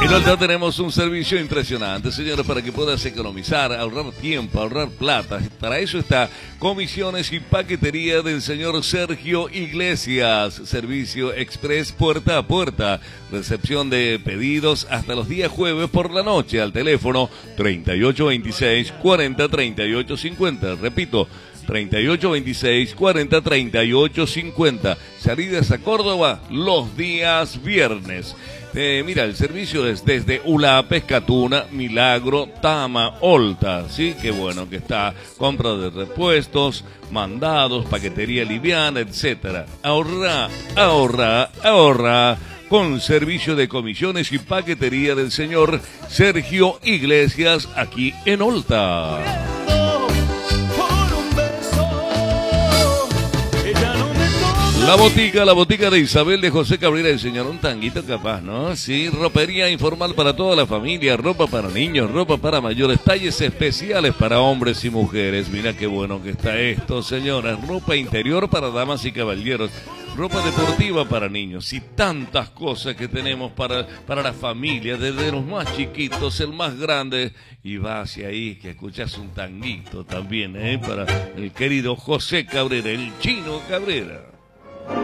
En Olta tenemos un servicio impresionante, señores, para que puedas economizar, ahorrar tiempo, ahorrar plata. Para eso está Comisiones y Paquetería del señor Sergio Iglesias. Servicio express puerta a puerta. Recepción de pedidos hasta los días jueves por la noche al teléfono 3826 40 38 50. Repito, 3826 40 38 50. Salidas a Córdoba los días viernes. Mira, el servicio es desde Ula, Pescatuna, Milagro, Tama, Olta. Sí, qué bueno que está. Compra de repuestos, mandados, paquetería liviana, etcétera. Ahorra, ahorra, ahorra. Con servicio de comisiones y paquetería del señor Sergio Iglesias aquí en Olta. La botica de Isabel de José Cabrera, el señor, un tanguito capaz, ¿no? Sí, ropería informal para toda la familia, ropa para niños, ropa para mayores, talles especiales para hombres y mujeres. Mira qué bueno que está esto, señoras. Ropa interior para damas y caballeros, ropa deportiva para niños y tantas cosas que tenemos para la familia, desde los más chiquitos, el más grande, y va hacia ahí que escuchas un tanguito también, para el querido José Cabrera, el Chino Cabrera.